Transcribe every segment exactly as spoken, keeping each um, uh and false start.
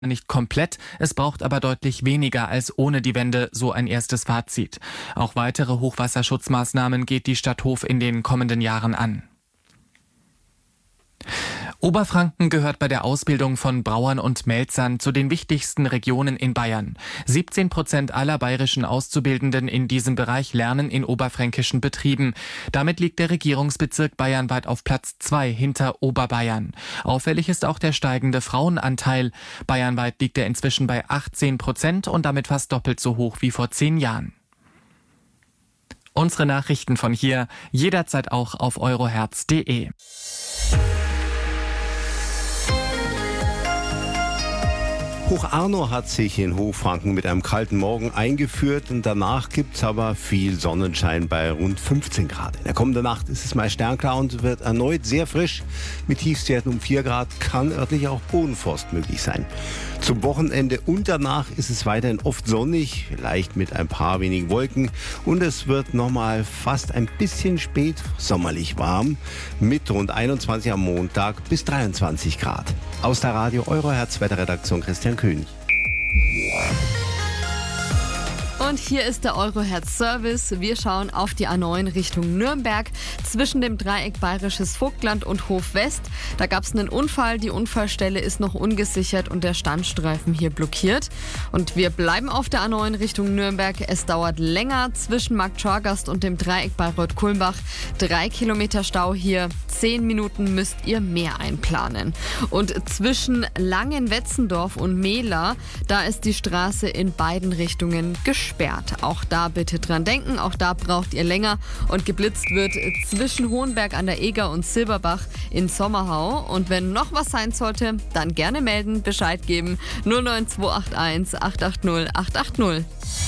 nicht komplett, es braucht aber deutlich weniger als ohne die Wende, so ein erstes Fazit. Auch weitere Hochwasserschutzmaßnahmen geht die Stadt Hof in den kommenden Jahren an. Oberfranken gehört bei der Ausbildung von Brauern und Melzern zu den wichtigsten Regionen in Bayern. siebzehn Prozent aller bayerischen Auszubildenden in diesem Bereich lernen in oberfränkischen Betrieben. Damit liegt der Regierungsbezirk bayernweit auf Platz zwei hinter Oberbayern. Auffällig ist auch der steigende Frauenanteil. Bayernweit liegt er inzwischen bei achtzehn Prozent und damit fast doppelt so hoch wie vor zehn Jahren. Unsere Nachrichten von hier jederzeit auch auf euroherz punkt de. Hoch-Arno hat sich in Hochfranken mit einem kalten Morgen eingeführt und danach gibt es aber viel Sonnenschein bei rund fünfzehn Grad. In der kommenden Nacht ist es meist sternklar und wird erneut sehr frisch. Mit Tiefstwerten um vier Grad kann örtlich auch Bodenfrost möglich sein. Zum Wochenende und danach ist es weiterhin oft sonnig, vielleicht mit ein paar wenigen Wolken und es wird nochmal fast ein bisschen spät sommerlich warm mit rund einundzwanzig am Montag bis dreiundzwanzig Grad. Aus der Radio Euroherz Wetterredaktion Christian König. Und hier ist der Euroherz-Service. Wir schauen auf die A neun Richtung Nürnberg zwischen dem Dreieck Bayerisches Vogtland und Hof West. Da gab es einen Unfall. Die Unfallstelle ist noch ungesichert und der Standstreifen hier blockiert. Und wir bleiben auf der A neun Richtung Nürnberg. Es dauert länger zwischen Markt Schorgast und dem Dreieck Bayreuth-Kulmbach. Drei Kilometer Stau hier. Zehn Minuten müsst ihr mehr einplanen. Und zwischen Langenwetzendorf und Mehla, da ist die Straße in beiden Richtungen gesperrt. Auch da bitte dran denken, auch da braucht ihr länger. Und geblitzt wird zwischen Hohenberg an der Eger und Silberbach in Sommerhau. Und wenn noch was sein sollte, dann gerne melden, Bescheid geben. null neun zwei acht eins acht acht null acht acht null.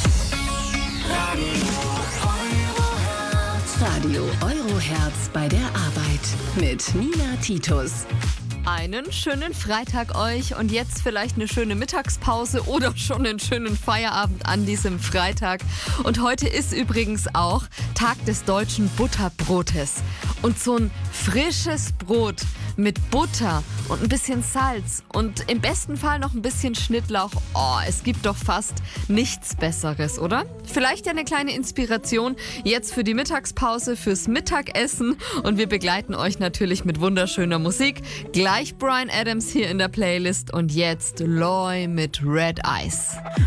Radio Euroherz bei der Arbeit mit Nina Titus. Einen schönen Freitag euch und jetzt vielleicht eine schöne Mittagspause oder schon einen schönen Feierabend an diesem Freitag. Und heute ist übrigens auch Tag des deutschen Butterbrotes. Und so ein frisches Brot mit Butter und ein bisschen Salz und im besten Fall noch ein bisschen Schnittlauch. Oh, es gibt doch fast nichts Besseres, oder? Vielleicht ja eine kleine Inspiration jetzt für die Mittagspause, fürs Mittagessen. Und wir begleiten euch natürlich mit wunderschöner Musik. Gleich Bryan Adams hier in der Playlist und jetzt Loy mit Red Eyes.